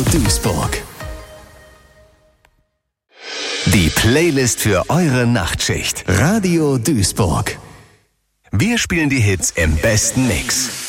Duisburg. Die Playlist für eure Nachtschicht. Radio Duisburg. Wir spielen die Hits im besten Mix.